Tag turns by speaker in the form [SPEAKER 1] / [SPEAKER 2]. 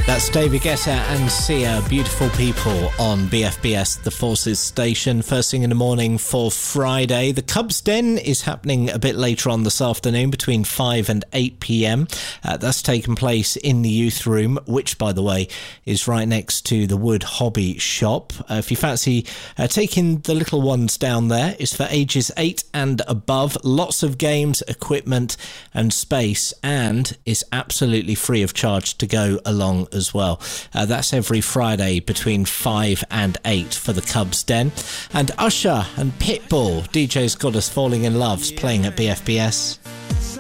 [SPEAKER 1] That's David Guetta and Sia, Beautiful People on BFBS, the Forces station. First thing in the morning for Friday. The Cubs Den is happening a bit later on this afternoon between 5 and 8 p.m. That's taking place in the youth room, which, by the way, is right next to the Wood Hobby Shop. If you fancy taking the little ones down there, it's for ages 8 and above. Lots of games, equipment and space, and is absolutely free of charge to go along as well. That's every Friday between 5 and 8 for the Cubs Den. And Usher and Pitbull, DJ's Got Us Falling in Love's playing at BFBS.